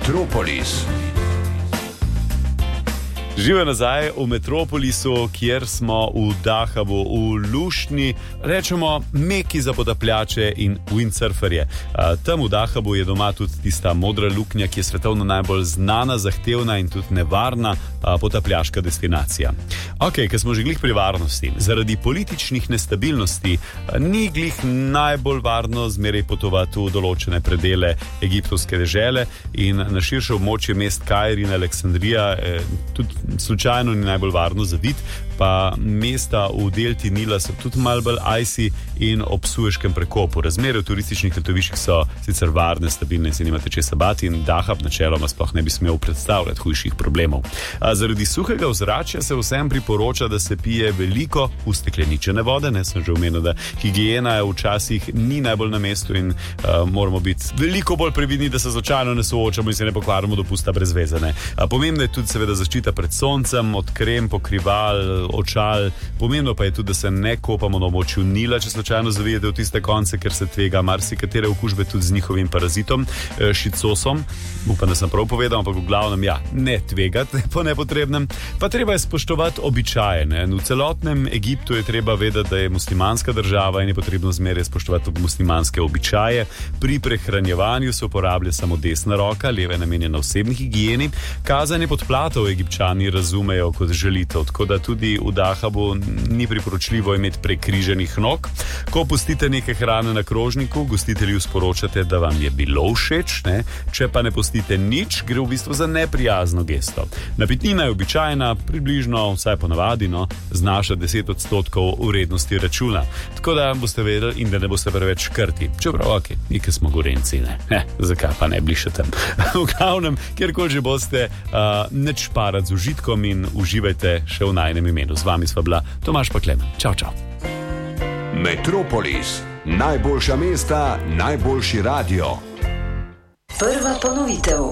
Metropolis. Živijo nazaj v Metropolisu, kjer smo v Dahabu, v luštni, rečemo, meki za potapljače in windsurferje. Tam v Dahabu je doma tudi tista modra luknja, ki je svetovno najbolj znana, zahtevna in tudi nevarna potapljaška destinacija. Ok, ker smo že glih pri varnosti. Zaradi političnih nestabilnosti ni glih najbolj varno zmeraj potovati v določene predele egiptovske dežele in na širše območje mest Kair in Aleksandrija tudi slučajno ni najbolj varno za vid, pa mesta v delti Nila so tudi malo bolj icy in ob Sueškem prekopu. Razmere v turističnih letoviščih so sicer varne, stabilne in se nimate česa bati in Dahab načeloma sploh ne bi smel predstavljati hujših problemov. Zaradi suhega ozračja se vsem priporoča, da se pije veliko ustekleničene vode, sem že omenil, da higiena včasih ni najbolj na mestu in moramo biti veliko bolj previdni, da se slučajno ne soočamo in se ne pokvarimo dopusta brez veze. Pomembno je tudi seveda zaščita pred soncem, od krem, pokrival, očal. Pomembno pa je tudi, da se ne kopamo na območju Nila, če slučajno zavijete v tiste konce, ker se tvega marsikatere okužbe tudi z njihovim parazitom, šicosom. Upam, da sem prav povedal, ampak v glavnem ne tvegati po nepotrebnem. Pa treba je spoštovati običaje. V celotnem Egiptu je treba vedeti, da je muslimanska država in je potrebno zmeraj spoštovati muslimanske običaje. Pri prehranjevanju se uporablja samo desna roka, leva je namenjena osebni higieni. Kazanje podplatov Egipčani razumejo kot želitev, tako da tudi v Dahabu ni priporočljivo imeti prekriženih nog. Ko pustite nekaj hrane na krožniku, gostitelju sporočate, da vam je bilo všeč, Če pa ne pustite nič, gre v bistvu za neprijazno gesto. Napitnina je običajna, približno, vsaj ponavadi, znaša 10% vrednosti računa. Tako da boste vedeli in da ne boste preveč krti. Čeprav, nekaj smo gorenci, zakaj pa ne blišate. V glavnem, kjerkoli že boste, neč parati z užitkom in uživajte še v najnem imenu. Z vami sva bila Tomaž pa Klemen. Čau, čau. Metropolis. Najboljša mesta, najboljši radio. Prva ponovitev.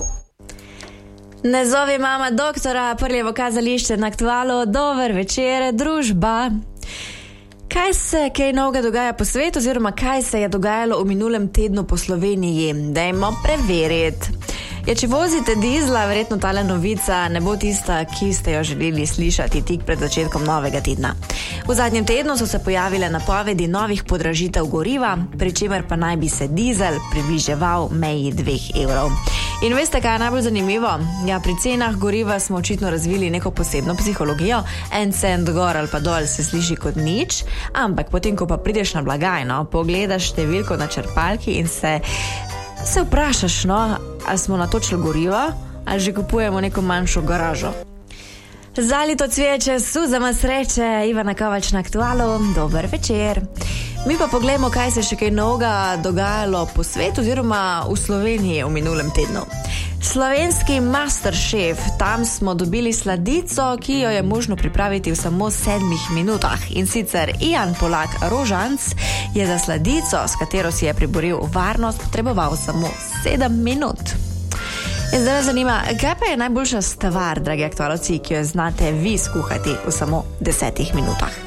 Ne zovi mama doktora, prljevo kazališče na Aktualu. Dober večer, družba. Kaj se kaj novega dogaja po svetu oziroma kaj se je dogajalo v minulem tednu po Sloveniji? Dajmo preveriti. Če vozite dizla, verjetno tale novica ne bo tista, ki ste jo želeli slišati tik pred začetkom novega tedna. V zadnjem tednu so se pojavile napovedi novih podražitev goriva, pri čemer pa naj bi se dizel približeval meji 2 evrov. In veste, kaj je najbolj zanimivo? Pri cenah goriva smo očitno razvili neko posebno psihologijo. 1 cent gor ali pa dol se sliši kot nič, ampak potem, ko pa prideš na blagajno, pogledaš številko na črpalki in se vprašaš, ali smo natočili goriva, ali že kupujemo neko manjšo garažo. Zalito cviječe, suzama sreče, Ivana Kovač na Aktualu, dober večer. Mi pa poglejmo, kaj se še kaj novega dogajalo po svetu oziroma v Sloveniji v minulem tednu. Slovenski Masterchef, tam smo dobili sladico, ki jo je možno pripraviti v samo 7 minutah. In sicer Ijan Polak Rožanc je za sladico, s katero si je priboril varnost, potreboval samo 7 minut. In zdaj me zanima, kaj pa je najboljša stvar, dragi aktualci, ki jo znate vi skuhati v samo 10 minutah?